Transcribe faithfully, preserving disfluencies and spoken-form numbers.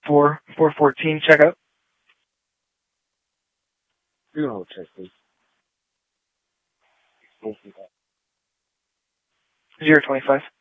four, four fourteen, check out. Do hold check, please. zero twenty-five.